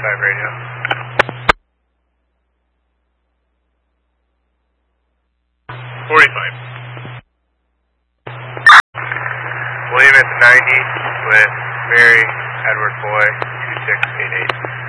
45 radio. 45. William at 90 with Mary Edward Boy 2688.